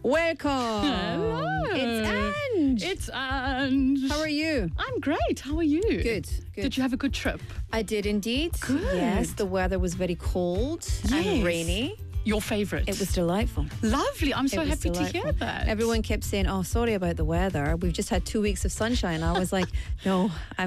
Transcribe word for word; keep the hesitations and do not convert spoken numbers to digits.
Welcome. Hello. It's Ange. It's Ange. How are you? I'm great. How are you? Good, good. Did you have a good trip? I did indeed. Good. Yes, the weather was very cold and Yes. rainy. Your favourite? It was delightful. lovely. I'm so It was happy delightful. to hear that. Everyone kept saying, oh, sorry about the weather. We've just had two weeks of sunshine. I was like, no, I'm